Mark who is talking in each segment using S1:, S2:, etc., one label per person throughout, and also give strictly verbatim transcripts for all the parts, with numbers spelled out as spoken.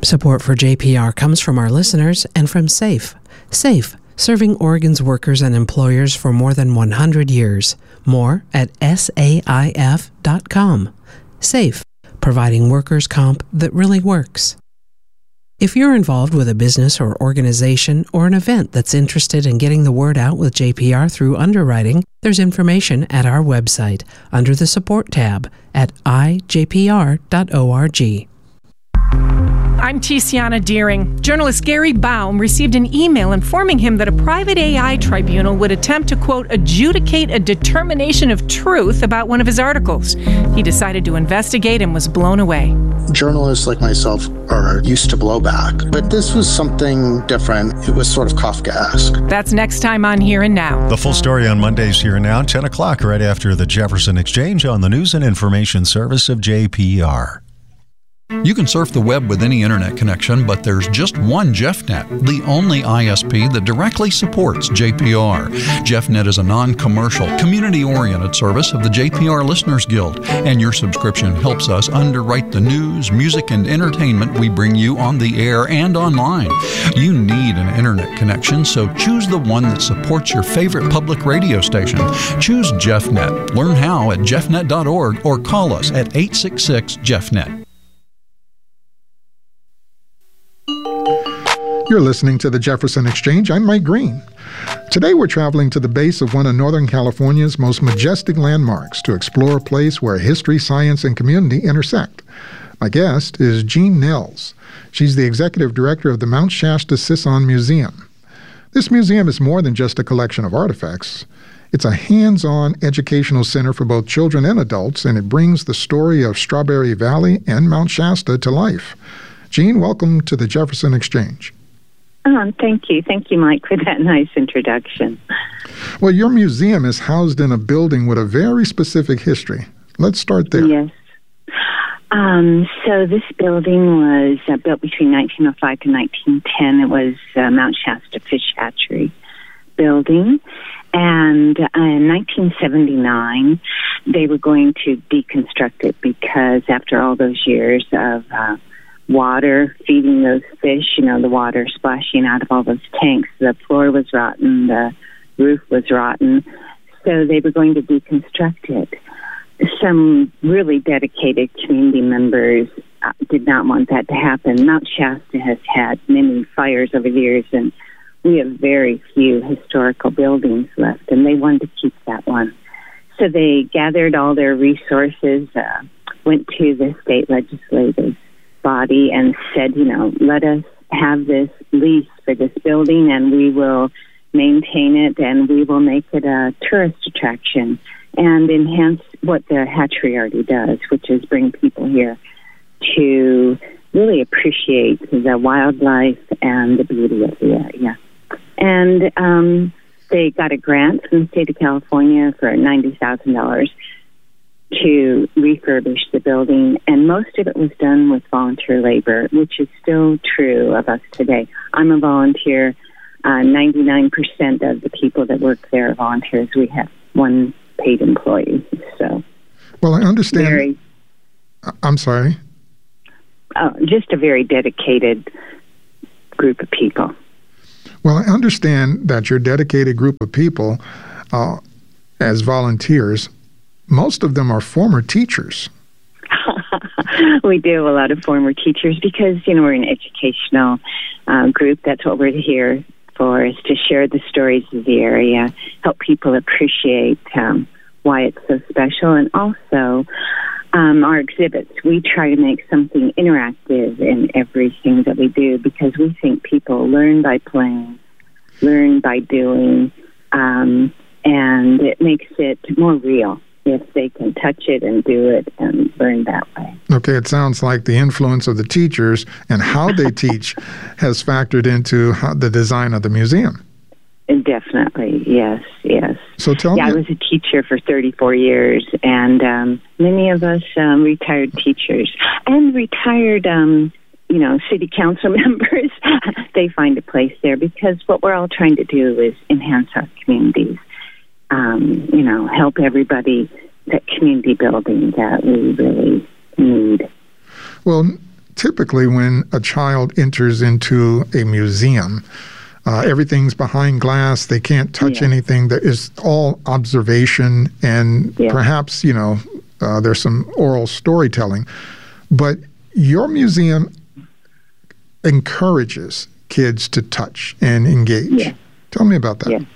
S1: Support for J P R comes from our listeners and from SAFE. SAFE, serving Oregon's workers and employers for more than one hundred years. More at S A I F dot com. SAFE, providing workers' comp that really works. If you're involved with a business or organization or an event that's interested in getting the word out with J P R through underwriting, there's information at our website under the Support tab at I J P R dot org.
S2: I'm Tiziana Deering. Journalist Gary Baum received an email informing him that a private A I tribunal would attempt to, quote, adjudicate a determination of truth about one of his articles. He decided to investigate and was blown away.
S3: Journalists like myself are used to blowback, but this was something different. It was sort of Kafkaesque.
S2: That's next time on Here and Now.
S4: The full story on Mondays Here and Now, ten o'clock, right after the Jefferson Exchange on the News and Information Service of J P R.
S5: You can surf the web with any internet connection, but there's just one JeffNet, the only I S P that directly supports J P R. JeffNet is a non-commercial, community-oriented service of the J P R Listeners Guild, and your subscription helps us underwrite the news, music, and entertainment we bring you on the air and online. You need an internet connection, so choose the one that supports your favorite public radio station. Choose JeffNet. Learn how at jeff net dot org or call us at eight six six, Jeff net.
S6: You're listening to the Jefferson Exchange. I'm Mike Green. Today we're traveling to the base of one of Northern California's most majestic landmarks to explore a place where history, science, and community intersect. My guest is Jean Nels. She's the executive director of the Mount Shasta Sisson Museum. This museum is more than just a collection of artifacts. It's a hands-on educational center for both children and adults, and it brings the story of Strawberry Valley and Mount Shasta to life. Jean, welcome to the Jefferson Exchange.
S7: Oh, thank you. Thank you, Mike, for that nice introduction.
S6: Well, your museum is housed in a building with a very specific history. Let's start there.
S7: Yes. Um, so this building was uh, built between nineteen oh five to nineteen ten. It was uh, Mount Shasta Fish Hatchery building. And uh, in nineteen seventy-nine, they were going to deconstruct it because after all those years of uh, water feeding those fish, you know, the water splashing out of all those tanks, the floor was rotten, the roof was rotten, so they were going to deconstruct it. Some really dedicated community members uh, did not want that to happen. Mount Shasta has had many fires over the years, and we have very few historical buildings left, and they wanted to keep that one. So they gathered all their resources, uh, went to the state legislative body and said, you know, let us have this lease for this building and we will maintain it and we will make it a tourist attraction and enhance what the hatchery already does, which is bring people here to really appreciate the wildlife and the beauty of the area. And um, they got a grant from the state of California for ninety thousand dollars to refurbish the building, and most of it was done with volunteer labor, which is still true of us today. I'm a volunteer. Uh, ninety-nine percent of the people that work there are volunteers. We have one paid employee. So,
S6: well, I understand.
S7: Very,
S6: I'm sorry.
S7: Uh, just a very dedicated group of people.
S6: Well, I understand that your dedicated group of people, uh, as volunteers, most of them are former teachers.
S7: We do have a lot of former teachers because, you know, we're an educational uh, group. That's what we're here for, is to share the stories of the area, help people appreciate um, why it's so special, and also um, our exhibits. We try to make something interactive in everything that we do because we think people learn by playing, learn by doing, um, and it makes it more real if they can touch it and do it and learn that way.
S6: Okay, it sounds like the influence of the teachers and how they teach has factored into how, the design of the museum.
S7: Definitely, yes, yes.
S6: So tell
S7: yeah,
S6: me.
S7: I was a teacher for thirty-four years, and um, many of us um, retired teachers and retired, um, you know, city council members. They find a place there because what we're all trying to do is enhance our communities. Um, you know, help everybody, that community building that we really need.
S6: Well, typically when a child enters into a museum, uh, everything's behind glass. They can't touch
S7: yeah.
S6: anything. That is all observation, and
S7: yeah.
S6: perhaps, you know, uh, there's some oral storytelling. But your museum encourages kids to touch and engage.
S7: Yeah.
S6: Tell me about that.
S7: Yeah.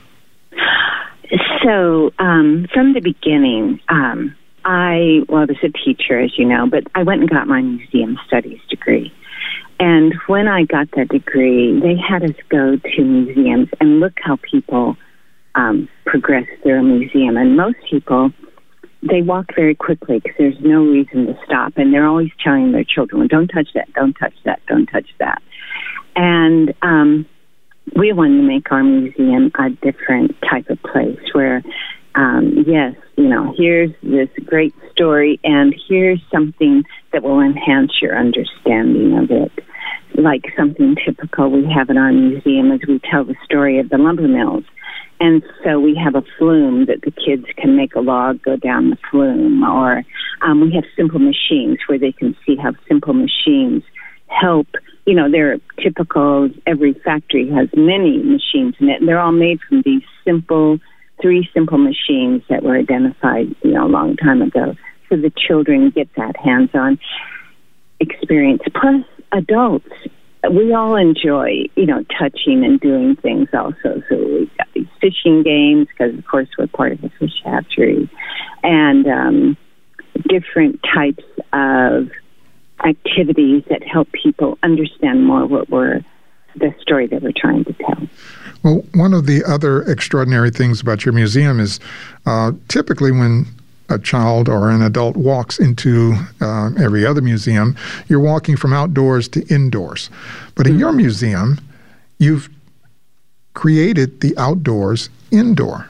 S7: So um, from the beginning, um, I, well, I was a teacher, as you know, but I went and got my museum studies degree. And when I got that degree, they had us go to museums and look how people um, progress through a museum. And most people, they walk very quickly because there's no reason to stop. And they're always telling their children, well, don't touch that, don't touch that, don't touch that. And um, we wanted to make our museum a different type of place where, um, yes, you know, here's this great story, and here's something that will enhance your understanding of it. Like something typical we have in our museum is we tell the story of the lumber mills. And so we have a flume that the kids can make a log go down the flume, or um, we have simple machines where they can see how simple machines help. You know, they're typical, every factory has many machines in it, and they're all made from these simple, three simple machines that were identified, you know, a long time ago. So the children get that hands-on experience. Plus, adults, we all enjoy, you know, touching and doing things also. So we've got these fishing games because, of course, we're part of the fish hatchery, and um, different types of activities that help people understand more what we're, the story that we're trying to tell.
S6: Well, one of the other extraordinary things about your museum is uh, typically when a child or an adult walks into uh, every other museum, you're walking from outdoors to indoors. But in mm-hmm. your museum, you've created the outdoors indoor.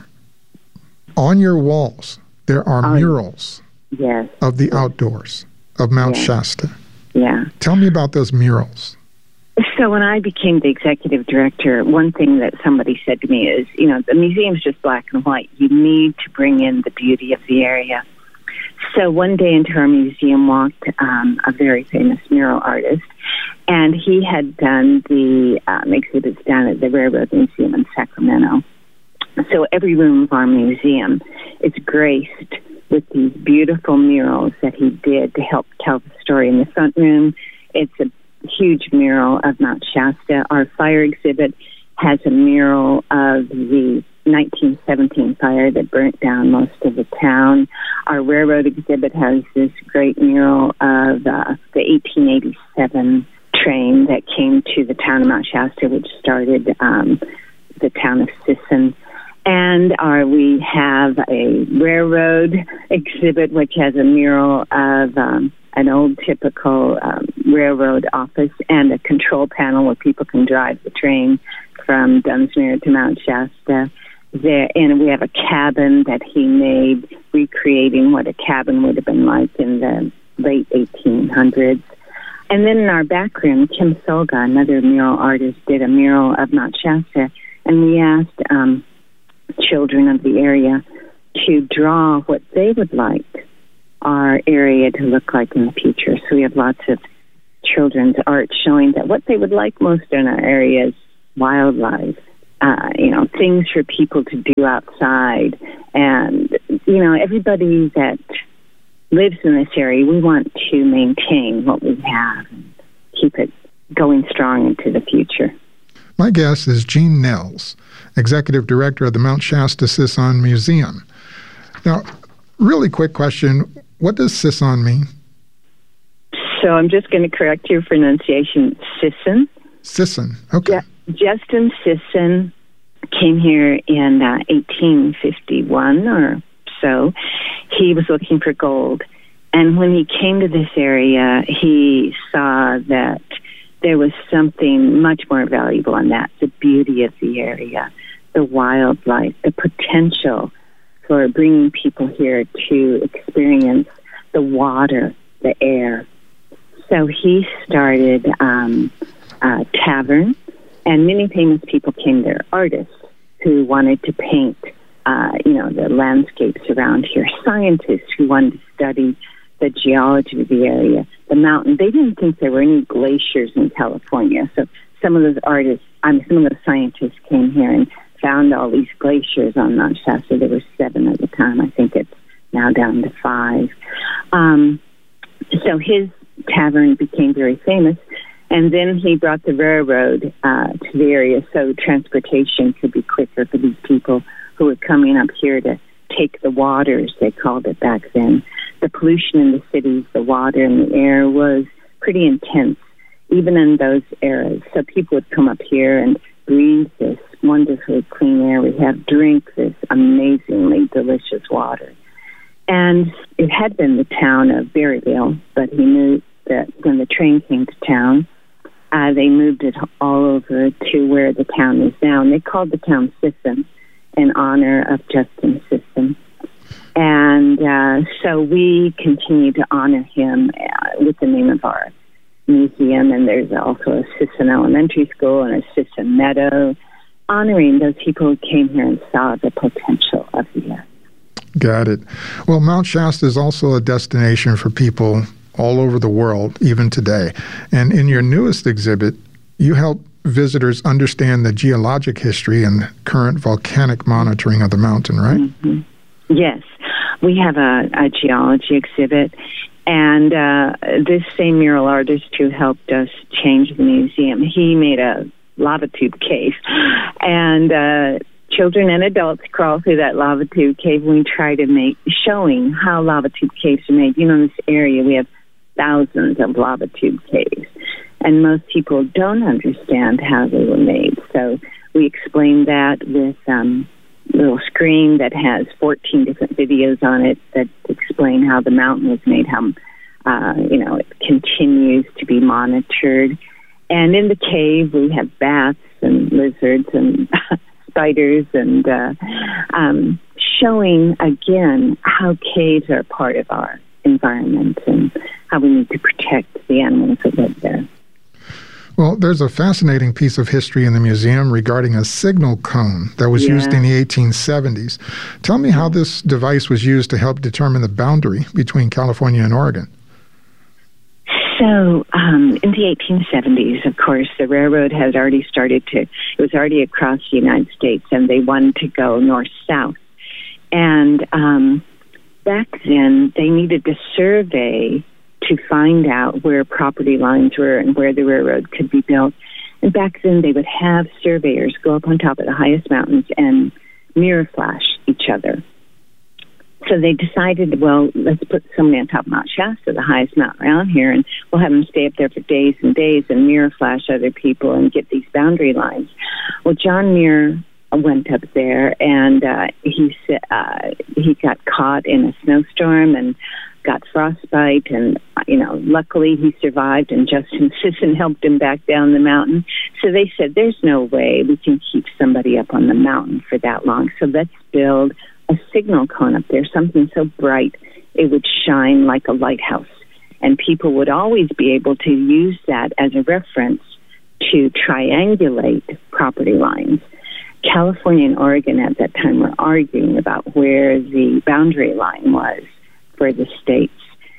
S6: On your walls, there are oh, murals
S7: yes.
S6: of the outdoors of Mount
S7: yes.
S6: Shasta.
S7: Yeah.
S6: Tell me about those murals.
S7: So when I became the executive director, one thing that somebody said to me is, you know, the museum's just black and white. You need to bring in the beauty of the area. So one day into our museum walked um, a very famous mural artist, and he had done the um, exhibits down at the Railroad Museum in Sacramento. So every room of our museum is graced with these beautiful murals that he did to help tell the story. In the front room, it's a huge mural of Mount Shasta. Our fire exhibit has a mural of the nineteen seventeen fire that burnt down most of the town. Our railroad exhibit has this great mural of uh, the eighteen eighty-seven train that came to the town of Mount Shasta, which started um, the town of Sisson. And our, we have a railroad exhibit, which has a mural of um, an old typical um, railroad office and a control panel where people can drive the train from Dunsmuir to Mount Shasta. There, and we have a cabin that he made, recreating what a cabin would have been like in the late eighteen hundreds. And then in our back room, Kim Solga, another mural artist, did a mural of Mount Shasta, and we asked um, children of the area to draw what they would like our area to look like in the future. So we have lots of children's art showing that what they would like most in our area is wildlife, uh, you know, things for people to do outside. And, you know, everybody that lives in this area, we want to maintain what we have and keep it going strong into the future.
S6: My guest is Jean Nels, Executive Director of the Mount Shasta Sisson Museum. Now, really quick question, what does Sisson mean?
S7: So I'm just going to correct your pronunciation, Sisson.
S6: Sisson, okay.
S7: Je- Justin Sisson came here in uh, eighteen fifty-one or so. He was looking for gold. And when he came to this area, he saw that there was something much more valuable in that, the beauty of the area, the wildlife, the potential for bringing people here to experience the water, the air. So he started um, a tavern, and many famous people came there, artists who wanted to paint, uh, you know, the landscapes around here, scientists who wanted to study the geology of the area, the mountain. They didn't think there were any glaciers in California. So some of those artists, I mean, some of those scientists came here and found all these glaciers on Mount Shasta. There were seven at the time. I think it's now down to five. Um, so his tavern became very famous. And then he brought the railroad uh, to the area so transportation could be quicker for these people who were coming up here to take the waters, they called it back then. The pollution in the cities, the water and the air was pretty intense, even in those eras. So people would come up here and breathe this wonderfully clean air we have, drink this amazingly delicious water. And it had been the town of Berryville, but he knew that when the train came to town, uh, they moved it all over to where the town is now. And they called the town Sisson in honor of Justin Sisson. And uh, so we continue to honor him uh, with the name of our museum. And there's also a Sisson Elementary School and a Sisson Meadow, honoring those people who came here and saw the potential of the area.
S6: Got it. Well, Mount Shasta is also a destination for people all over the world, even today. And in your newest exhibit, you help visitors understand the geologic history and current volcanic monitoring of the mountain, right?
S7: Mm-hmm. Yes. We have a, a geology exhibit, and uh, this same mural artist who helped us change the museum, he made a lava tube cave, and uh, children and adults crawl through that lava tube cave. We try to make, showing how lava tube caves are made. You know, in this area, we have thousands of lava tube caves, and most people don't understand how they were made. So we explain that with um, a little screen that has fourteen different videos on it that explain how the mountain was made, how, uh, you know, it continues to be monitored. And in the cave, we have bats and lizards and spiders, and uh, um, showing, again, how caves are part of our environment and how we need to protect the animals that live there.
S6: Well, there's a fascinating piece of history in the museum regarding a signal cone that was yeah. used in the eighteen seventies. Tell me how this device was used to help determine the boundary between California and Oregon.
S7: So um, in the eighteen seventies, of course, the railroad had already started to, it was already across the United States, and they wanted to go north-south. And um, back then, they needed to survey to find out where property lines were and where the railroad could be built. And back then, they would have surveyors go up on top of the highest mountains and mirror flash each other. So they decided, well, let's put somebody on top of Mount Shasta, the highest mountain around here, and we'll have them stay up there for days and days and mirror flash other people and get these boundary lines. Well, John Muir went up there, and uh, he uh, he got caught in a snowstorm and got frostbite, and, you know, luckily he survived, and Justin Sisson helped him back down the mountain. So they said, there's no way we can keep somebody up on the mountain for that long, so let's build a signal cone up there, something so bright it would shine like a lighthouse. And people would always be able to use that as a reference to triangulate property lines. California and Oregon at that time were arguing about where the boundary line was for the states.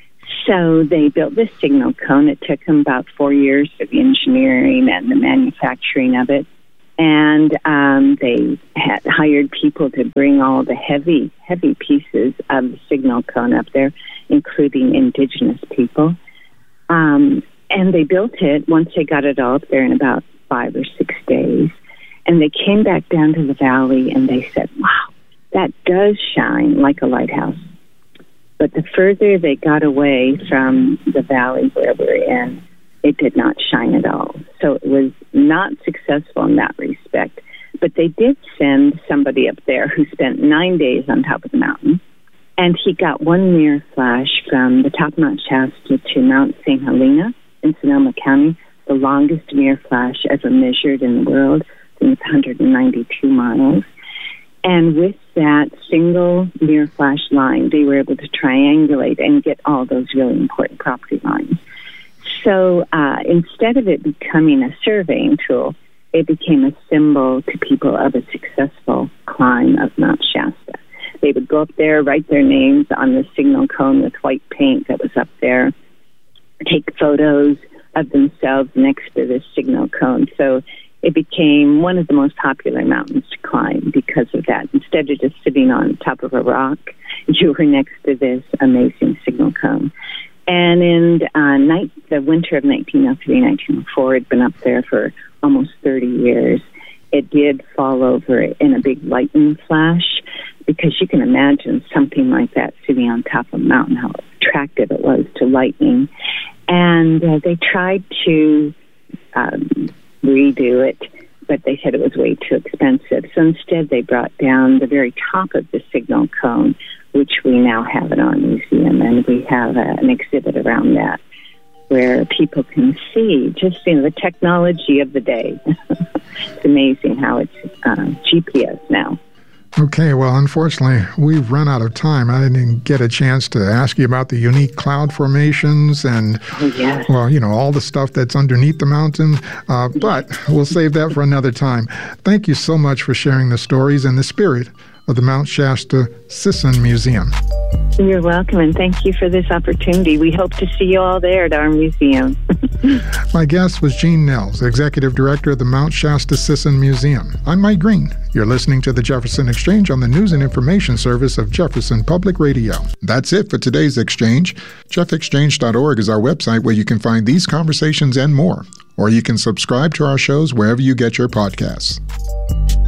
S7: So they built this signal cone. It took them about four years for the engineering and the manufacturing of it. And um, they had hired people to bring all the heavy, heavy pieces of the signal cone up there, including indigenous people. Um, and they built it once they got it all up there in about five or six days. And they came back down to the valley and they said, wow, that does shine like a lighthouse. But the further they got away from the valley where we're in, it did not shine at all. So it was not successful in that respect. But they did send somebody up there who spent nine days on top of the mountain, and he got one mirror flash from the top of Mount Shasta to Mount Saint Helena in Sonoma County, the longest mirror flash ever measured in the world. I think it's one hundred ninety-two miles. And with that single mirror flash line, they were able to triangulate and get all those really important property lines. So uh, instead of it becoming a surveying tool, it became a symbol to people of a successful climb of Mount Shasta. They would go up there, write their names on the signal cone with white paint that was up there, take photos of themselves next to the signal cone. So it became one of the most popular mountains to climb because of that. Instead of just sitting on top of a rock, you were next to this amazing signal cone. And in uh, night, the winter of nineteen oh three, nineteen oh four, it had been up there for almost thirty years. It did fall over in a big lightning flash, because you can imagine something like that sitting on top of a mountain, how attractive it was to lightning. And uh, they tried to um, redo it, but they said it was way too expensive. So instead they brought down the very top of the signal cone, which we now have in our museum, and we have uh, an exhibit around that where people can see just, you know, the technology of the day. It's amazing how it's uh, G P S now.
S6: Okay, well, unfortunately, we've run out of time. I didn't get a chance to ask you about the unique cloud formations and,
S7: oh, yes.
S6: well, you know, all the stuff that's underneath the mountain. Uh, but we'll save that for another time. Thank you so much for sharing the stories and the spirit of the Mount Shasta Sisson Museum.
S7: You're welcome, and thank you for this opportunity. We hope to see you all there at our museum.
S6: My guest was Jean Nels, Executive Director of the Mount Shasta Sisson Museum. I'm Mike Green. You're listening to the Jefferson Exchange on the News and Information Service of Jefferson Public Radio. That's it for today's Exchange. Jeff Exchange dot org is our website where you can find these conversations and more. Or you can subscribe to our shows wherever you get your podcasts.